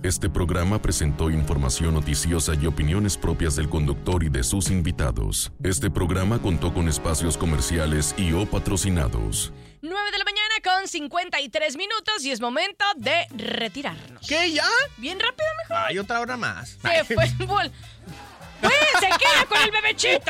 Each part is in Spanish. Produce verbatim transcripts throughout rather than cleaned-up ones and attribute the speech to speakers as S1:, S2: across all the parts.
S1: Este programa presentó información noticiosa y opiniones propias del conductor y de sus invitados. Este programa contó con espacios comerciales y o patrocinados.
S2: nueve de la mañana con cincuenta y tres minutos y es momento de retirarnos.
S3: ¿Qué, ya?
S2: Bien rápido, mejor.
S3: Hay otra hora más.
S2: Se fue el bol... ¡Pues se queda con el bebechito!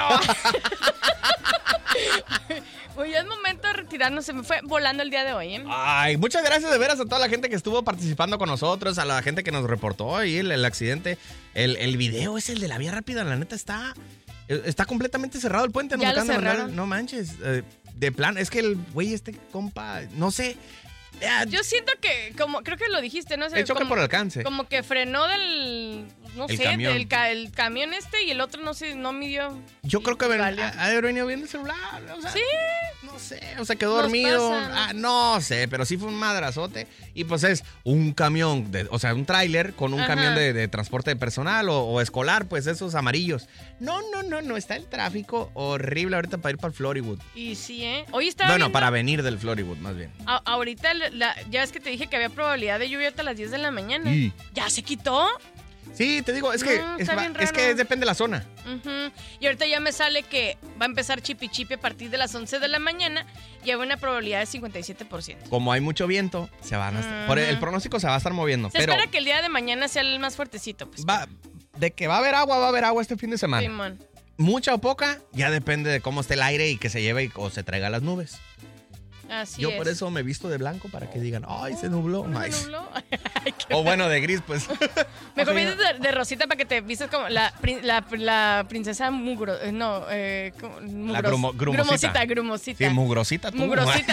S2: Oye, es momento de retirarnos. Se me fue volando el día de hoy, ¿eh?
S3: Ay, muchas gracias de veras a toda la gente que estuvo participando con nosotros, a la gente que nos reportó ahí el, el accidente. El, el video es el de la vía rápida, la neta está... Está completamente cerrado el puente.
S2: Ya
S3: nos
S2: lo
S3: acaban de mandar-
S2: cerraron.
S3: No manches. eh, de plan, es que el güey este compa, no sé. eh,
S2: Yo siento que, como creo que lo dijiste, ¿no? O sea,
S3: el choque
S2: como,
S3: por alcance.
S2: como que frenó del, no
S3: El
S2: sé,
S3: camión.
S2: del ca- el camión este y el otro no sé, no midió.
S3: Yo creo que
S2: y
S3: haber-
S2: valió.
S3: ha de haber venido viendo el celular. O sea,
S2: Sí.
S3: No sé, o sea, quedó
S2: Nos
S3: dormido.
S2: pasa.
S3: Ah, no sé, pero sí fue un madrazote. Y pues es un camión, de, o sea, un tráiler con un
S2: Ajá.
S3: camión de, de transporte personal o, o escolar, pues esos amarillos. No, no, no, no, está el tráfico horrible ahorita para ir para el Florywood.
S2: Y sí, ¿eh? Hoy estaba
S3: Bueno,
S2: viendo-
S3: para venir del Florywood, más bien.
S2: a- ahorita, la- la- ya ves que te dije que había probabilidad de lluvia hasta las diez de la mañana.
S3: Y-
S2: ¿Ya se quitó?
S3: Sí, te digo, es que,
S2: No,
S3: es,
S2: está
S3: va-
S2: bien
S3: es
S2: raro.
S3: que depende de la zona.
S2: Ujú. Y ahorita ya me sale que va a empezar chipi chipi a partir de las once de la mañana y hay una probabilidad de cincuenta y siete por ciento.
S3: Como hay mucho viento, se van a estar, por el, el
S2: Ujú.
S3: pronóstico se va a estar moviendo.
S2: Se
S3: pero
S2: espera que el día de mañana sea el más fuertecito. Pues.
S3: va, de que va a haber agua, va a haber agua este fin de semana.
S2: Simón.
S3: Mucha o poca, ya depende de cómo esté el aire y que se lleve y- o se traiga las nubes.
S2: Así
S3: Yo
S2: es.
S3: por eso me visto de blanco para que digan, ay, se nubló.
S2: ¿No
S3: Ay.
S2: se nubló? Ay, qué
S3: O bueno, de gris, pues.
S2: Mejor
S3: O sea,
S2: vienes de, de rosita para que te vistas como la, prin- la, la princesa mugro... eh, No, eh... como-
S3: La
S2: mugros-
S3: grumo- grumosita.
S2: Grumosita, grumosita.
S3: Sí, mugrosita tú.
S2: Mugrosita.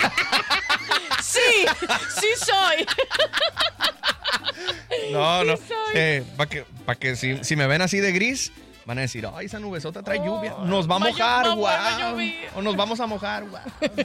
S2: Sí, sí soy.
S3: No, no.
S2: Sí soy.
S3: para que, pa' que si, si me ven así de gris, van a decir, ay, esa nubesota trae
S2: Oh,
S3: lluvia. Nos va a
S2: va a
S3: mojar,
S2: llo- va a
S3: guau.
S2: llover.
S3: O nos vamos a mojar, guau.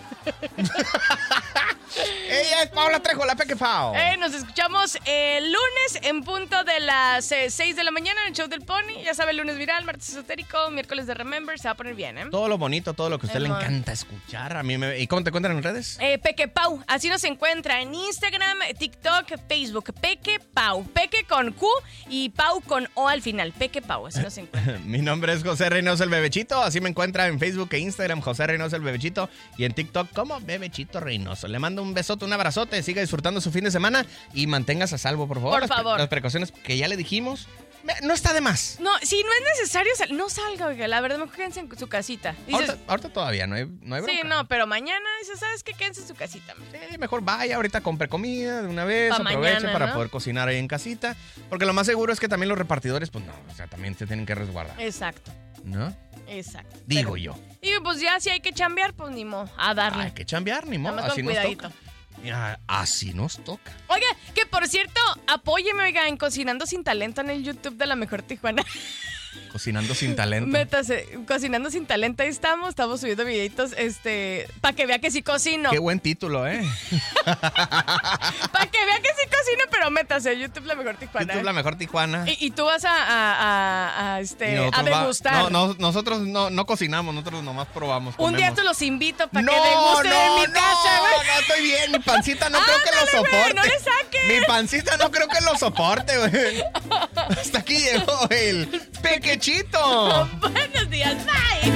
S3: Ella es Paula Trejo, la Peque Pao.
S2: Eh, nos escuchamos el lunes en punto de las eh, seis de la mañana en el show del Pony. Ya sabe, lunes viral, martes esotérico, miércoles de Remember. Se va a poner bien, ¿eh?
S3: Todo lo bonito, todo lo que a usted le
S2: Amor.
S3: encanta escuchar. A mí me... ¿Y cómo te encuentran en redes?
S2: Eh, Peque Pau, así nos encuentra en Instagram, TikTok, Facebook. Peque Pau. Peque con Q y Pau con O al final. Peque Pau, así nos encuentra.
S3: Mi nombre es José Reynoso el Bebechito. Así me encuentra en Facebook e Instagram, José Reynoso el Bebechito. Y en TikTok como Bebechito Reynoso. Le mando un besote, un abrazote. Siga disfrutando su fin de semana y manténgase a salvo, por favor.
S2: Por
S3: Las pre-
S2: favor.
S3: Las precauciones que ya le dijimos. me- No está de más.
S2: No, si no es necesario, sal- no salga, oiga. La verdad, mejor quédense en su casita. Dices,
S3: Ahorita, ahorita todavía no hay, no hay bronca.
S2: sí, no, pero mañana, dices, ¿sabes qué? Quédense en su casita.
S3: Sí, mejor vaya, ahorita compre comida de una vez,
S2: Pa'
S3: aproveche
S2: mañana,
S3: para
S2: ¿no?
S3: poder cocinar ahí en casita. Porque lo más seguro es que también los repartidores, pues no, o sea, también se tienen que resguardar.
S2: Exacto,
S3: ¿No?
S2: exacto.
S3: Digo
S2: Pero-
S3: yo.
S2: Y pues ya si hay que chambear, pues ni modo, a darle.
S3: Hay que chambear, ni modo,
S2: Nada más
S3: así
S2: con
S3: nos
S2: cuidadito.
S3: toca. Ya, así nos toca.
S2: Oiga, que por cierto, apóyeme, oiga, en Cocinando Sin Talento en el YouTube de La Mejor Tijuana.
S3: Cocinando sin talento.
S2: Métase, Cocinando Sin Talento, ahí estamos, estamos subiendo videitos, este, para que vea que sí cocino.
S3: Qué buen título, ¿eh?
S2: Para que vea que sí cocino, pero métase, YouTube La Mejor Tijuana.
S3: YouTube La Mejor Tijuana.
S2: Y, y tú vas a, a, a- a,
S3: Y
S2: este, a
S3: nosotros va-
S2: degustar.
S3: no, no, nosotros no, no cocinamos, nosotros nomás probamos.
S2: Un día
S3: comemos.
S2: te los invito para
S3: no,
S2: que degusten
S3: no,
S2: en mi
S3: no,
S2: casa, güey.
S3: no, estoy bien. Mi pancita no creo que lo
S2: Ándale, güey,
S3: soporte.
S2: no le saques.
S3: Mi pancita no creo que lo soporte, güey. Hasta aquí llegó el pequechito.
S2: Buenos días, bye.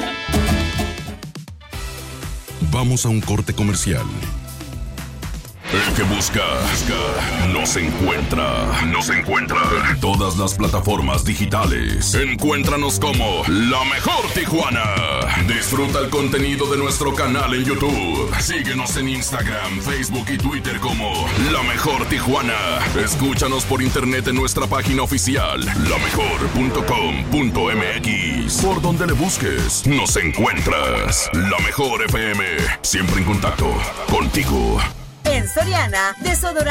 S1: Vamos a un corte comercial. El que busca, busca, nos encuentra, nos encuentra en todas las plataformas digitales. Encuéntranos como La Mejor Tijuana. Disfruta el contenido de nuestro canal en YouTube. Síguenos en Instagram, Facebook y Twitter como La Mejor Tijuana. Escúchanos por internet en nuestra página oficial, la mejor punto com punto m x. Por donde le busques, nos encuentras. La Mejor F M, siempre en contacto contigo.
S4: En Soriana, desodorante